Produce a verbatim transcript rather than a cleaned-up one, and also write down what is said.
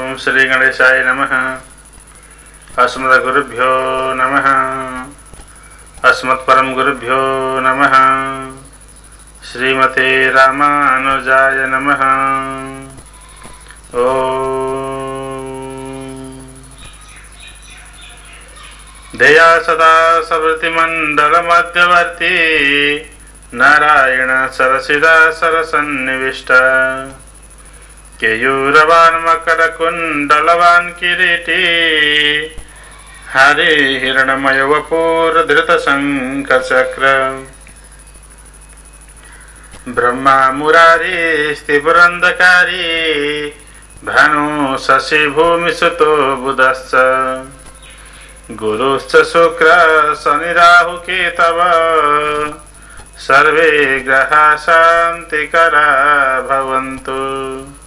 ओम श्री गणेशाय नमः। अस्मद्गुरुभ्यो नमः। अस्मत्परम गुरुभ्यो नमः। श्रीमते रामानुजाय नमः। ओम देया सदा सवृतिमंडल मध्यवर्ती नारायण सरसिदा सरसन्निविष्ट केयूरवान मकर कुंडलवान किरीटी हरे हिरणमय वपुर धृत शंख चक्र ब्रह्मा मुरारी स्थिपुरंधकारी भानु शशि भूमि सुतो बुधश्च गुरुश्च शुक्र शनि राहु केतव सर्वे ग्रहा शांतिकरा भवन्तु।